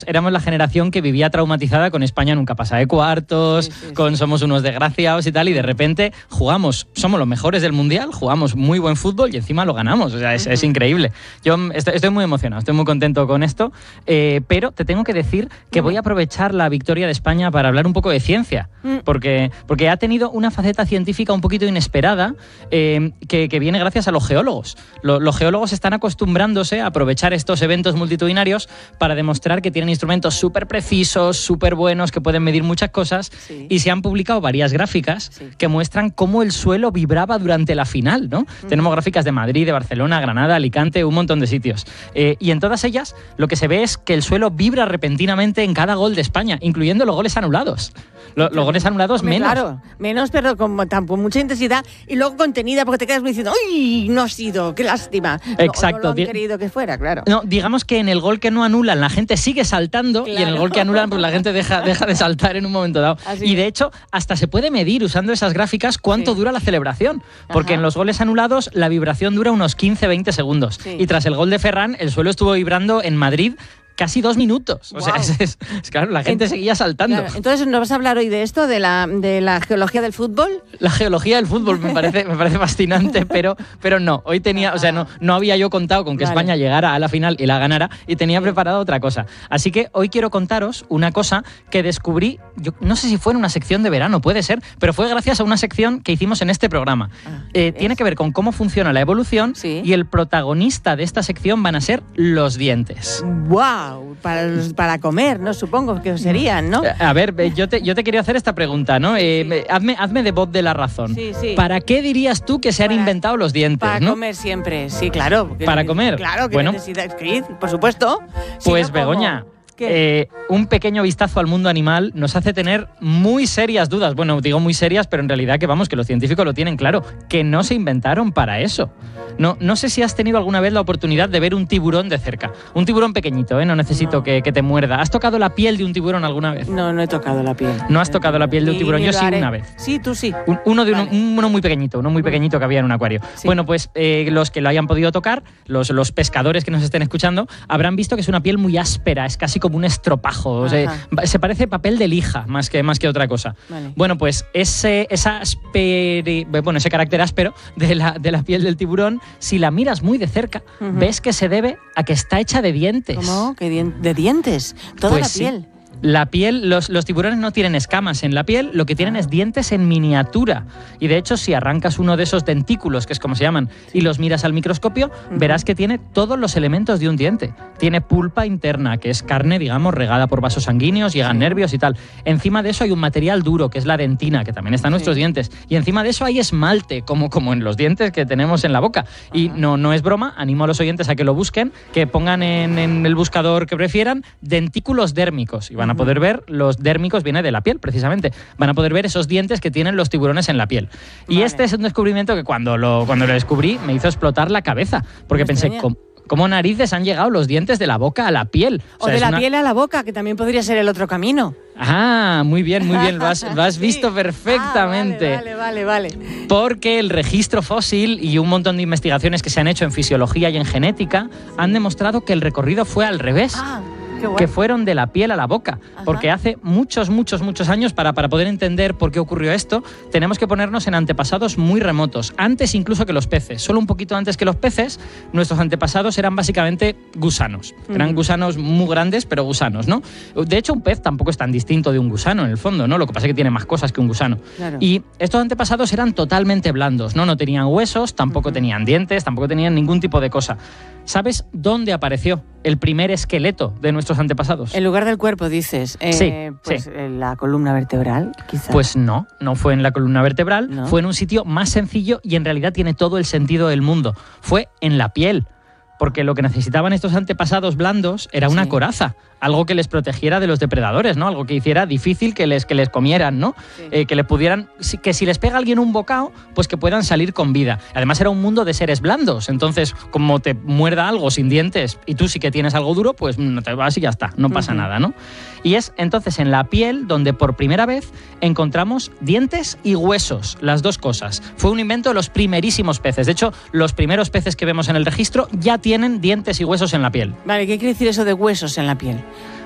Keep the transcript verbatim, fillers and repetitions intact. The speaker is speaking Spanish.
Éramos la generación que vivía traumatizada con España nunca pasa de cuartos, sí, sí, con sí. somos unos desgraciados y tal, y de repente jugamos, somos los mejores del Mundial, jugamos muy buen fútbol y encima lo ganamos, o sea, es, uh-huh. es increíble. Yo estoy, estoy muy emocionado, estoy muy contento con esto, eh, pero te tengo que decir que uh-huh. voy a aprovechar la victoria de España para hablar un poco de ciencia, uh-huh. porque, porque ha tenido una faceta científica un poquito inesperada eh, que, que viene gracias a los geólogos. Los, los geólogos están acostumbrándose a aprovechar estos eventos multitudinarios para demostrar que tienen instrumentos súper precisos, súper buenos, que pueden medir muchas cosas, sí. y se han publicado varias gráficas sí. que muestran cómo el suelo vibraba durante la final, ¿no? Uh-huh. Tenemos gráficas de Madrid, de Barcelona, Granada, Alicante, un montón de sitios. Eh, y en todas ellas lo que se ve es que el suelo vibra repentinamente en cada gol de España, incluyendo los goles anulados. Lo, los goles anulados Hombre, menos. Claro, menos, pero con, con mucha intensidad y luego contenida, porque te quedas diciendo, ¡uy! No ha sido, qué lástima. Exacto. No, no lo han querido que fuera, claro. No, digamos que en el gol que no anulan la gente sigue saltando, claro. y en el gol que anulan pues la gente deja, deja de saltar en un momento dado. Así y de hecho, hasta se puede medir usando esas gráficas cuánto sí. dura la celebración, porque Ajá. en los goles anulados la vibración dura unos quince a veinte segundos. Sí. Y tras el gol de Ferran, el suelo estuvo vibrando en Madrid casi dos minutos. O wow. sea, es, es, es claro, la gente Ent- seguía saltando. Claro. Entonces, ¿nos vas a hablar hoy de esto, de la, de la geología del fútbol? La geología del fútbol me parece, me parece fascinante, pero, pero no. Hoy tenía, o sea, no, no había yo contado con que vale. España llegara a la final y la ganara, y tenía sí. preparado otra cosa. Así que hoy quiero contaros una cosa que descubrí, yo no sé si fue en una sección de verano, puede ser, pero fue gracias a una sección que hicimos en este programa. Ah, eh, tiene que ver con cómo funciona la evolución, sí. y el protagonista de esta sección van a ser los dientes. ¡Wow! Para, para comer, ¿no? Supongo que serían, ¿no? A ver, yo te, yo te quería hacer esta pregunta, ¿no? Eh, sí. hazme, hazme de voz de la razón. Sí, sí. ¿Para qué dirías tú que se han para, inventado los dientes? Para ¿no? comer siempre, sí, claro. ¿Para comer? Claro, que bueno, necesidad, sí, por supuesto. Pues sí, Begoña... Eh, un pequeño vistazo al mundo animal nos hace tener muy serias dudas. Bueno, digo muy serias, pero en realidad que vamos, que los científicos lo tienen claro, que no se inventaron para eso. No, no sé si has tenido alguna vez la oportunidad de ver un tiburón de cerca. Un tiburón pequeñito, ¿eh? No necesito no. que, que te muerda. ¿Has tocado la piel de un tiburón alguna vez? No, no he tocado la piel. ¿No has tocado la piel de un tiburón? Yo sí una vez. Sí, tú sí. Un, uno de uno, vale. uno muy pequeñito, uno muy pequeñito que había en un acuario. Sí. Bueno, pues eh, los que lo hayan podido tocar, los, los pescadores que nos estén escuchando, habrán visto que es una piel muy áspera, es casi como un estropajo. O sea, se parece papel de lija más que, más que otra cosa. Vale. Bueno, pues ese, esa asperi, bueno, ese carácter áspero de la, de la piel del tiburón, si la miras muy de cerca, uh-huh. ves que se debe a que está hecha de dientes. ¿Cómo? ¿De dientes? ¿Toda pues la piel? Sí. La piel, los, los tiburones no tienen escamas en la piel, lo que tienen es dientes en miniatura. Y de hecho, si arrancas uno de esos dentículos, que es como se llaman, y los miras al microscopio, uh-huh. verás que tiene todos los elementos de un diente. Tiene pulpa interna, que es carne, digamos, regada por vasos sanguíneos, llegan sí. nervios y tal. Encima de eso hay un material duro, que es la dentina, que también está en sí. nuestros dientes. Y encima de eso hay esmalte, como, como en los dientes que tenemos en la boca. Uh-huh. Y no, no es broma, animo a los oyentes a que lo busquen, que pongan en, en el buscador que prefieran dentículos dérmicos. Y van a poder ver, los dérmicos viene de la piel precisamente, van a poder ver esos dientes que tienen los tiburones en la piel. Y vale. este es un descubrimiento que cuando lo, cuando lo descubrí me hizo explotar la cabeza, porque pensé, ¿cómo, ¿cómo narices han llegado los dientes de la boca a la piel? O, o sea, de la una... piel a la boca, que también podría ser el otro camino. Ah, muy bien, muy bien, lo has, lo has sí. visto perfectamente. Ah, vale, vale, vale, vale. Porque el registro fósil y un montón de investigaciones que se han hecho en fisiología y en genética han demostrado que el recorrido fue al revés. Ah. Que fueron de la piel a la boca. Ajá. Porque hace muchos, muchos, muchos años, para, para poder entender por qué ocurrió esto, tenemos que ponernos en antepasados muy remotos, antes incluso que los peces. Solo un poquito antes que los peces, nuestros antepasados eran básicamente gusanos. Uh-huh. Eran gusanos muy grandes, pero gusanos, ¿no? De hecho, un pez tampoco es tan distinto de un gusano, en el fondo, ¿no? Lo que pasa es que tiene más cosas que un gusano. Claro. Y estos antepasados eran totalmente blandos, ¿no? No tenían huesos, tampoco uh-huh. tenían dientes, tampoco tenían ningún tipo de cosa. ¿Sabes dónde apareció el primer esqueleto de nuestros antepasados? En lugar del cuerpo, dices. Eh, sí, pues sí. En la columna vertebral, quizás. Pues no, no fue en la columna vertebral, ¿no? Fue en un sitio más sencillo y en realidad tiene todo el sentido del mundo. Fue en la piel, porque lo que necesitaban estos antepasados blandos era una sí. coraza. Algo que les protegiera de los depredadores, ¿no? Algo que hiciera difícil que les, que les comieran, ¿no? Sí. Eh, que le pudieran, que si les pega alguien un bocado, pues que puedan salir con vida. Además era un mundo de seres blandos, entonces como te muerda algo sin dientes y tú sí que tienes algo duro, pues no te vas y ya está, no pasa uh-huh. nada, ¿no? Y es entonces en la piel donde por primera vez encontramos dientes y huesos, las dos cosas. Fue un invento de los primerísimos peces. De hecho, los primeros peces que vemos en el registro ya tienen dientes y huesos en la piel. Vale, ¿qué quiere decir eso de huesos en la piel?